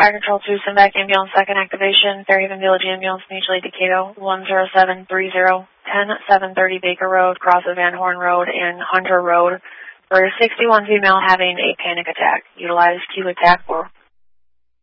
Fire Control 2, send back ambulance, second activation, Fairhaven Village Ambulance, mutually Decato, 10730, 10730 Baker Road, cross of Van Horn Road and Hunter Road, for a 61 female having a panic attack. Utilize Q attack for